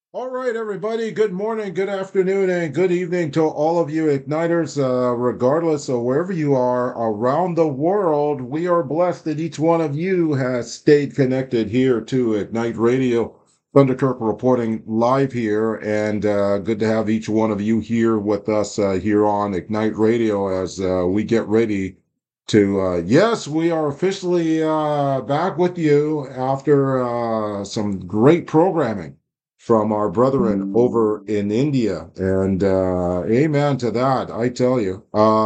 All right, everybody. Good morning, good afternoon, and good evening to all of you Igniters, regardless of wherever you are around the world. We are blessed that each one of you has stayed connected here to Ignite Radio. Thunderkirk reporting live here, and good to have each one of you here with us here on Ignite Radio as we get ready to. Yes, we are officially back with you after some great programming from our brethren over in India. And amen to that, I tell you.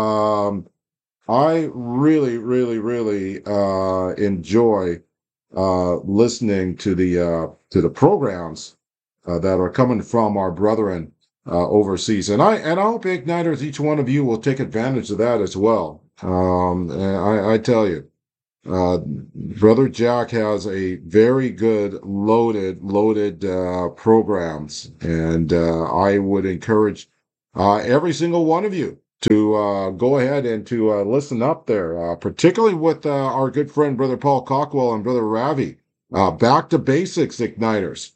I really, really, really enjoy listening to the programs that are coming from our brethren overseas, and I hope Igniters, each one of you will take advantage of that as well. And I tell you. Brother Jack has a very good loaded programs, and I would encourage every single one of you to go ahead and to listen up there, particularly with our good friend Brother Paul Cockwell and Brother Ravi. Back to basics, Igniters,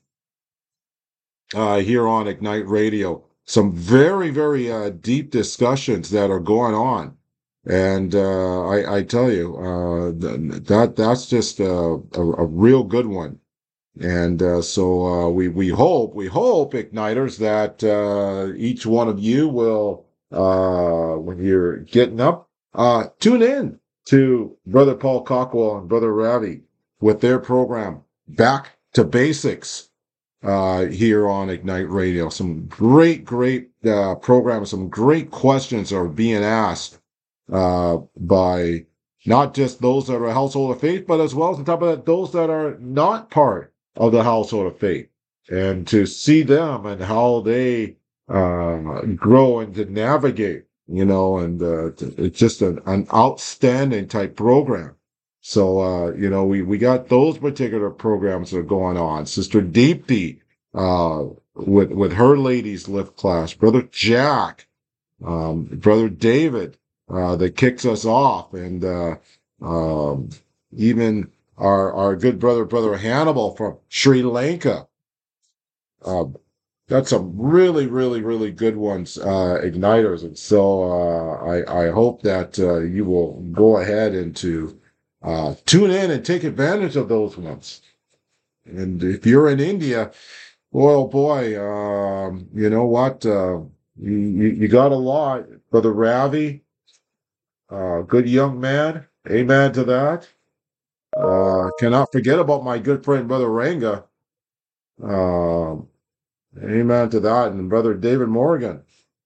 here on Ignite Radio. Some very, very deep discussions that are going on. And I tell you, that's just a real good one. And so we hope Igniters that each one of you will when you're getting up, tune in to Brother Paul Cockwell and Brother Ravi with their program Back to Basics here on Ignite Radio. Some great programs, some great questions are being asked by not just those that are household of faith, but as well as on top of that, those that are not part of the household of faith, and to see them and how they grow and to navigate, and it's just an outstanding type program. So, we got those particular programs that are going on. Sister Deepti, with her ladies lift class, Brother Jack, Brother David, that kicks us off, and um, even our good Brother Hannibal from Sri Lanka. Uh, got some really, really, really good ones, igniters, and so I hope that you will go ahead and to tune in and take advantage of those ones. And if you're in India, well, boy, you know what? You got a lot, Brother Ravi. Good young man. Amen to that. Cannot forget about my good friend, Brother Ranga. Um, amen to that. And Brother David Morgan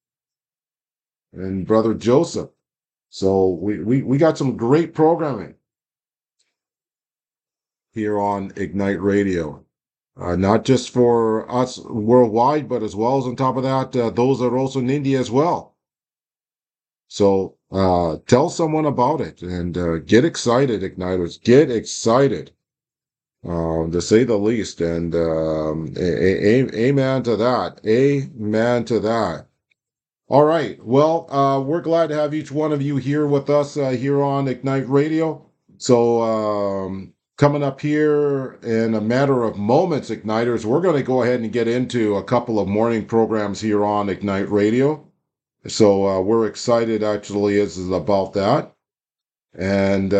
and Brother Joseph. So we got some great programming here on Ignite Radio. Not just for us worldwide, but as well as on top of that, those that are also in India as well. So tell someone about it and get excited, Igniters. Get excited. To say the least. And amen to that. Amen to that. All right. Well, we're glad to have each one of you here with us here on Ignite Radio. So, coming up here in a matter of moments, Igniters, we're going to go ahead and get into a couple of morning programs here on Ignite Radio. So, we're excited actually is about that. And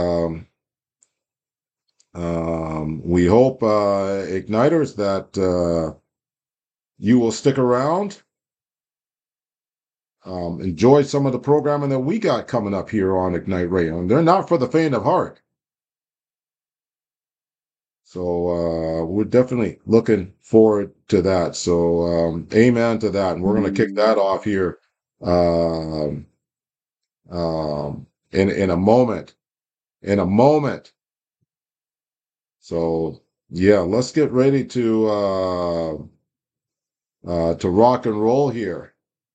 we hope, Igniters, that you will stick around, enjoy some of the programming that we got coming up here on Ignite Radio. And they're not for the faint of heart. So we're definitely looking forward to that. So amen to that. And we're going to kick that off here um, in a moment. In a moment. So yeah, let's get ready to rock and roll here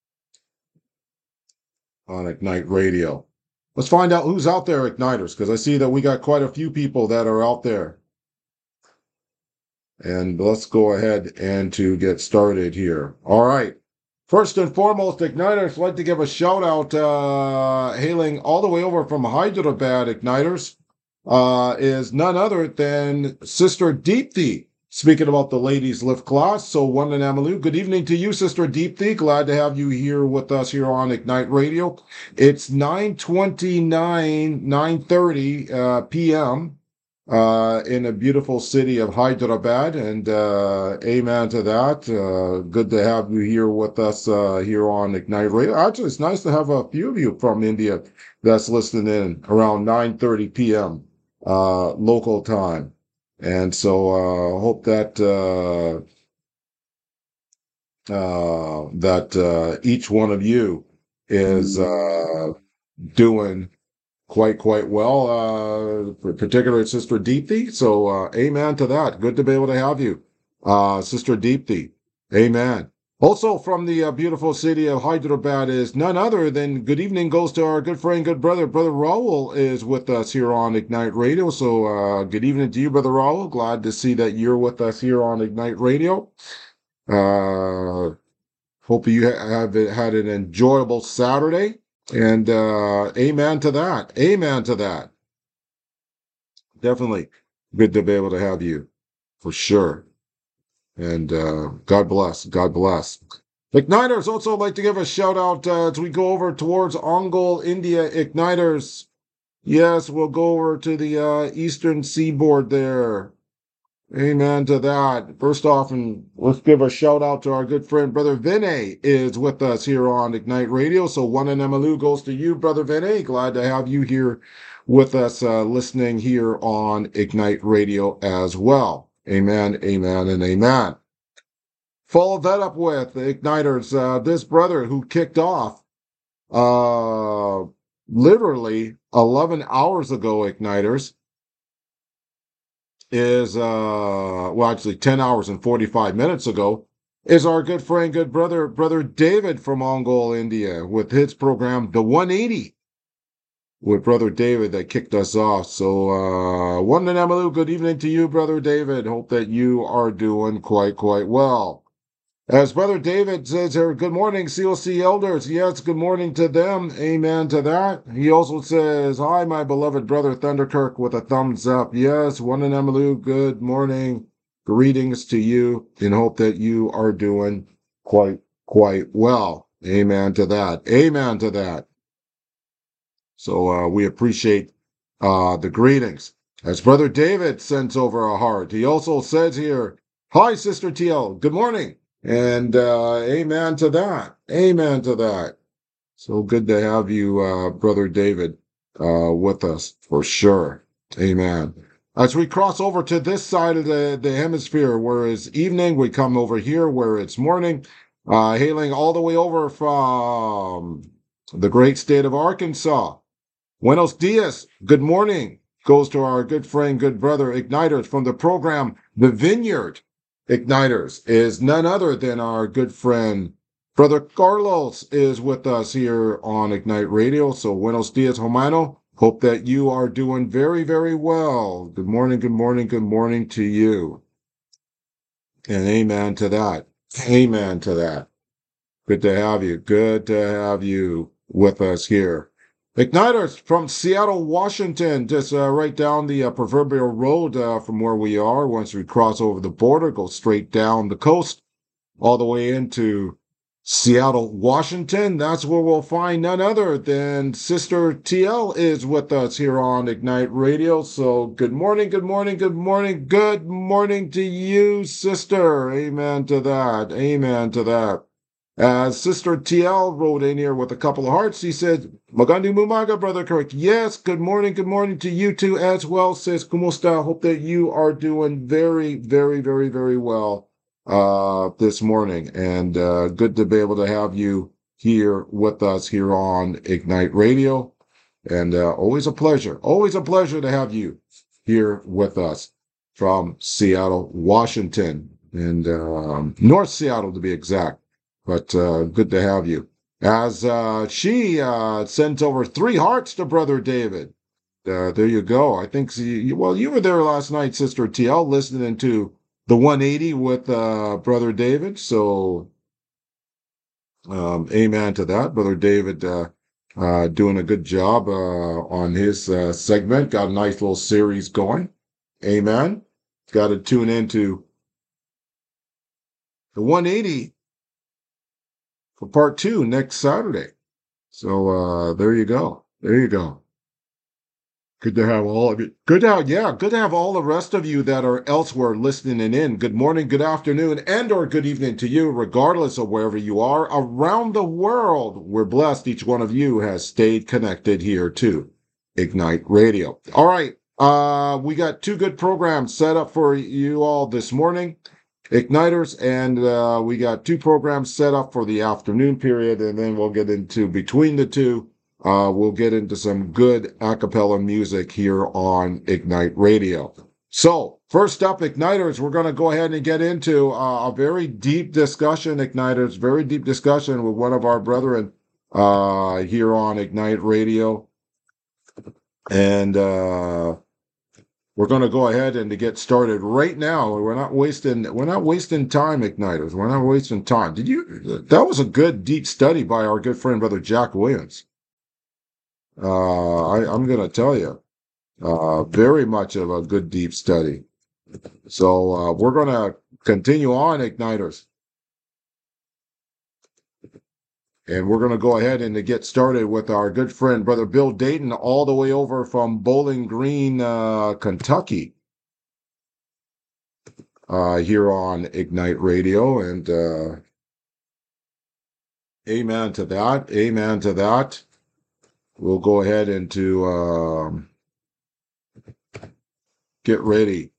on Ignite Radio. Let's find out who's out there, Igniters, because I see that we got quite a few people that are out there. And let's go ahead and to get started here. All right. First and foremost, Igniters, I'd like to give a shout out, hailing all the way over from Hyderabad, Igniters, is none other than Sister Deepti speaking about the ladies lift class. So one and Amalu, good evening to you, Sister Deepthi. Glad to have you here with us here on Ignite Radio. It's 9:29, 9:30 p.m. In a beautiful city of Hyderabad, and amen to that. Good to have you here with us here on Ignite Radio. Actually, it's nice to have a few of you from India that's listening in around 9:30 p.m. Local time. And so hope that each one of you is doing quite well, particularly Sister Deepthi. So amen to that. Good to be able to have you, Sister Deepthi. Amen. Also from the beautiful city of Hyderabad is none other than good evening goes to our good friend, good brother. Brother Raul is with us here on Ignite Radio. So good evening to you, Brother Raul. Glad to see that you're with us here on Ignite Radio. Hope you have had an enjoyable Saturday. And amen to that. Amen to that. Definitely good to be able to have you, for sure. And God bless. God bless. Igniters, also like to give a shout out as we go over towards Ongole, India. Igniters, yes, we'll go over to the eastern seaboard there. Amen to that. First off, and let's give a shout out to our good friend, Brother Vinay, is with us here on Ignite Radio. So one in Emalu goes to you, Brother Vinay. Glad to have you here with us, listening here on Ignite Radio as well. Amen, amen, and amen. Follow that up with Igniters, this brother who kicked off literally 11 hours ago, Igniters, is well, actually 10 hours and 45 minutes ago, is our good friend, good brother David from Ongole, India, with his program The 180 with Brother David that kicked us off. So one and Amalu, good evening to you, Brother David. Hope that you are doing quite well. As Brother David says here, good morning, COC elders. Yes, good morning to them. Amen to that. He also says, hi, my beloved brother Thunderkirk, with a thumbs up. Yes, one and Emalu, good morning. Greetings to you, and hope that you are doing quite well. Amen to that. Amen to that. So we appreciate the greetings. As Brother David sends over a heart, he also says here, hi, Sister TL, good morning. And amen to that. Amen to that. So good to have you, Brother David, with us for sure. Amen. As we cross over to this side of the hemisphere, where it's evening, we come over here where it's morning, hailing all the way over from the great state of Arkansas. Buenos dias. Good morning. Goes to our good friend, good brother, Igniters from the program, The Vineyard. Igniters is none other than our good friend, Brother Carlos, is with us here on Ignite Radio. So buenos dias, Homano. Hope that you are doing very well. Good morning, good morning, good morning to you. And amen to that. Amen to that. Good to have you. Good to have you with us here. Igniters from Seattle, Washington, just right down the proverbial road from where we are. Once we cross over the border, go straight down the coast, all the way into Seattle, Washington. That's where we'll find none other than Sister TL is with us here on Ignite Radio. So good morning, good morning, good morning, good morning to you, sister. Amen to that. Amen to that. Sister TL wrote in here with a couple of hearts. He said, Magandang umaga, Brother Kirk. Yes, good morning to you too as well, sis. Kumusta? Hope that you are doing very well this morning. And good to be able to have you here with us here on Ignite Radio. And always a pleasure to have you here with us from Seattle, Washington, and North Seattle to be exact. But good to have you. As she sent over 3 hearts to Brother David. There you go. I think, you were there last night, Sister TL, listening to the 180 with Brother David. So, amen to that. Brother David doing a good job on his segment. Got a nice little series going. Amen. Got to tune into the 180 for part 2 next Saturday. So there you go. There you go. Good to have all of you. Good to have all the rest of you that are elsewhere listening in. Good morning, good afternoon, and or good evening to you, regardless of wherever you are around the world. We're blessed each one of you has stayed connected here to Ignite Radio. All right. We got 2 good programs set up for you all this morning, Igniters, and we got 2 programs set up for the afternoon period, and then we'll get into between the 2. We'll get into some good a cappella music here on Ignite Radio. So, first up, Igniters, we're going to go ahead and get into a very deep discussion, Igniters, very deep discussion with one of our brethren here on Ignite Radio. And we're going to go ahead and to get started right now. We're not wasting time, Igniters. We're not wasting time. That was a good deep study by our good friend, Brother Jack Williams. I'm going to tell you, very much of a good deep study. So we're going to continue on, Igniters. And we're going to go ahead and to get started with our good friend, Brother Bill Dayton, all the way over from Bowling Green, Kentucky, here on Ignite Radio. And amen to that. Amen to that. We'll go ahead and to get ready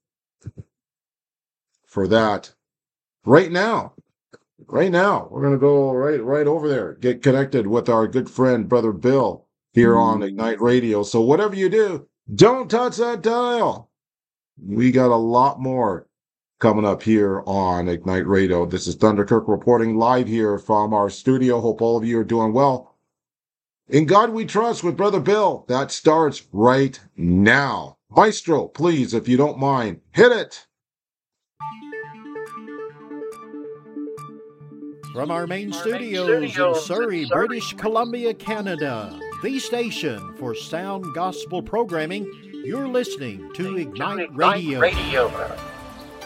for that right now. Right now, we're going to go right over there, get connected with our good friend, Brother Bill, here on Ignite Radio. So whatever you do, don't touch that dial. We got a lot more coming up here on Ignite Radio. This is Thunder Kirk reporting live here from our studio. Hope all of you are doing well. In God we trust with Brother Bill. That starts right now. Maestro, please, if you don't mind, hit it. From our main studios in Surrey, British Columbia, Canada, the station for sound gospel programming, you're listening to Ignite Radio.